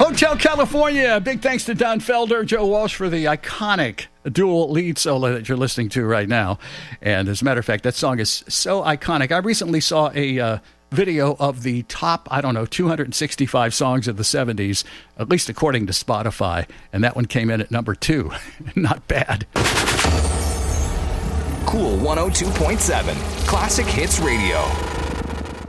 Hotel California. Big thanks to Don Felder, Joe Walsh for the iconic dual lead solo that you're listening to right now. And as a matter of fact, that song is so iconic. I recently saw a video of the top, 265 songs of the 70s, at least according to Spotify. And that one came in at number 2. Not bad. Cool 102.7 Classic Hits Radio.